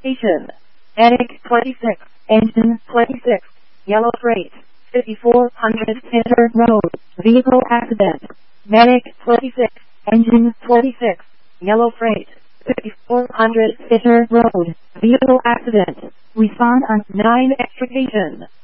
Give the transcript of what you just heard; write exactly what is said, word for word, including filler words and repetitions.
Station. Medic twenty-six, engine twenty-six, yellow freight, fifty-four hundred Fitter Road, vehicle accident. Medic twenty-six, engine twenty-six, yellow freight, fifty-four hundred Fitter Road, vehicle accident. Respond on nine extrication.